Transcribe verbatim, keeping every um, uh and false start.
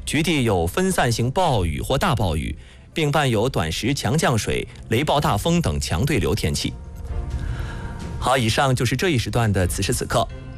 局地有分散性暴雨或大暴雨，并伴有短时强降水、雷暴大风等强对流天气。好，以上就是这一时段的此时此刻。